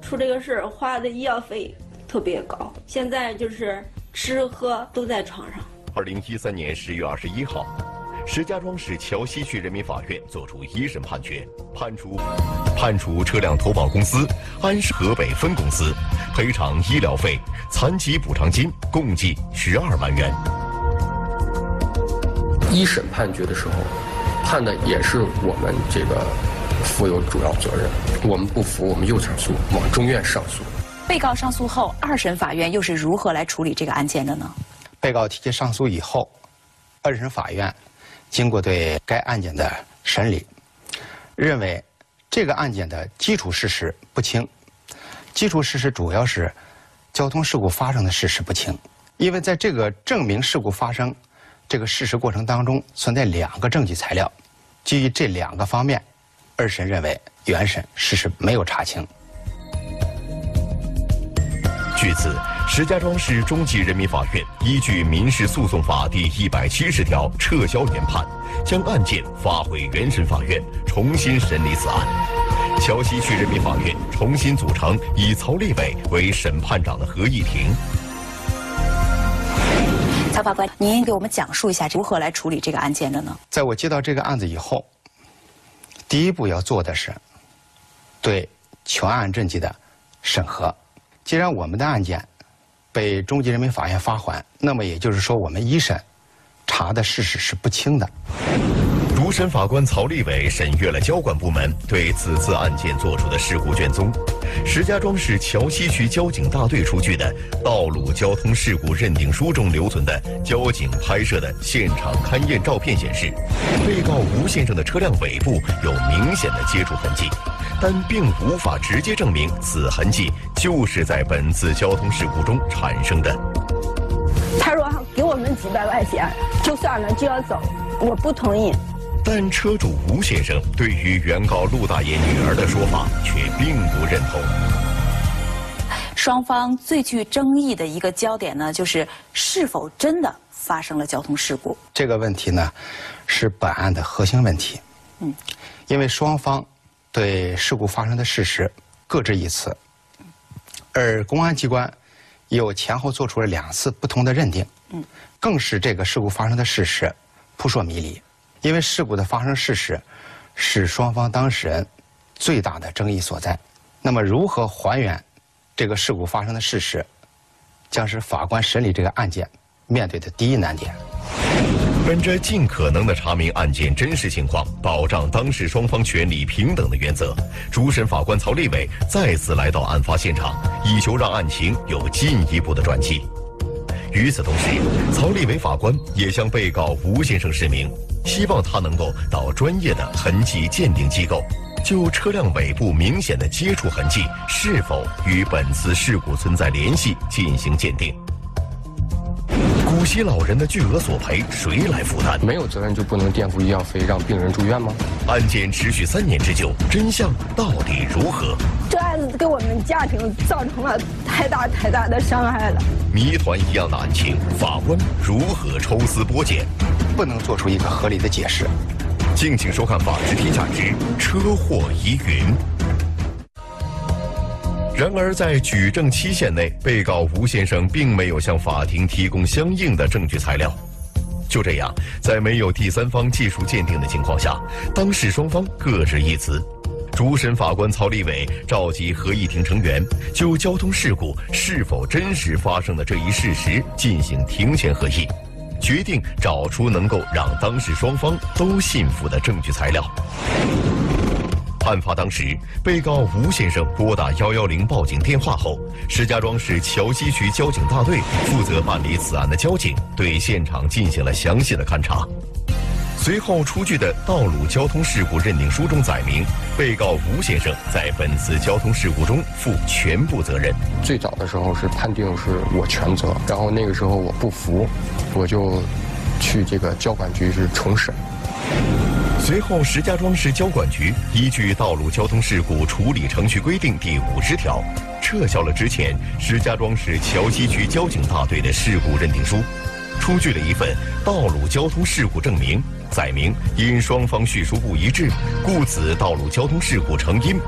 出这个事儿花的医药费特别高，现在就是吃喝都在床上。 2013年10月21号，石家庄市桥西区人民法院作出一审判决，判处车辆投保公司安氏河北分公司赔偿医疗费、残疾补偿金共计12万元。 一审判决的时候，判的也是我们这个负有主要责任，我们不服，我们又上诉，往中院上诉。 被告上诉后，二审法院又是如何来处理这个案件的呢？ 被告提起上诉以后，二审法院经过对该案件的审理，认为这个案件的基础事实不清。基础事实主要是交通事故发生的事实不清，因为在这个证明事故发生这个事实过程当中存在2个证据材料，基于这2个方面，二审认为原审事实没有查清。 据此，石家庄市中级人民法院依据《民事诉讼法》第170条撤销原判，将案件发回原审法院重新审理此案。桥西区人民法院重新组成以曹立伟为审判长的合议庭。 曹法官，您给我们讲述一下如何来处理这个案件的呢？ 在我接到这个案子以后，第一步要做的是对全案证据的审核。既然我们的案件被中级人民法院发还，那么也就是说我们一审查的事实是不清的。 主审法官曹立伟审阅了交管部门对此次案件作出的事故卷宗。石家庄市桥西区交警大队出具的道路交通事故认定书中留存的交警拍摄的现场勘验照片显示，被告吴先生的车辆尾部有明显的接触痕迹，但并无法直接证明此痕迹就是在本次交通事故中产生的。 他说给我们几百块钱就算了，就要走，我不同意。 但车主吴先生对于原告陆大爷女儿的说法却并不认同。 双方最具争议的一个焦点呢，就是是否真的发生了交通事故。 这个问题呢，是本案的核心问题。因为双方对事故发生的事实各执一词，而公安机关又前后做出了2次不同的认定，更使这个事故发生的事实扑朔迷离。因为事故的发生事实是双方当事人最大的争议所在。那么如何还原这个事故发生的事实，将是法官审理这个案件面对的第一难点。 本着尽可能的查明案件真实情况，保障当事双方权利平等的原则，主审法官曹立伟再次来到案发现场，以求让案情有进一步的转机。与此同时，曹立伟法官也向被告吴先生示明，希望他能够到专业的痕迹鉴定机构，就车辆尾部明显的接触痕迹是否与本次事故存在联系进行鉴定。古稀老人的巨额索赔谁来负担？ 没有责任就不能垫付医药费让病人住院吗？ 案件持续3年之久，真相到底如何？ 这案子给我们家庭造成了太大的伤害了。 谜团一样的案情，法官如何抽丝剥茧？ 不能做出一个合理的解释。 敬请收看《法治天下之车祸疑云》。然而，在举证期限内，被告吴先生并没有向法庭提供相应的证据材料。就这样，在没有第三方技术鉴定的情况下，当事双方各执一词。主审法官曹立伟召集合议庭成员，就交通事故是否真实发生的这一事实进行庭前合议，决定找出能够让当事双方都信服的证据材料。案发当时，被告吴先生拨打110报警电话后，石家庄市桥西区交警大队负责办理此案的交警对现场进行了详细的勘查。随后出具的道路交通事故认定书中载明，被告吴先生在本次交通事故中负全部责任。 最早的时候是判定是我全责，然后那个时候我不服，我就去这个交管局是重审。 随后，石家庄市交管局依据《道路交通事故处理程序规定》第50条，撤销了之前石家庄市桥西区交警大队的事故认定书，出具了一份道路交通事故证明，载明因双方叙述不一致，故此道路交通事故成因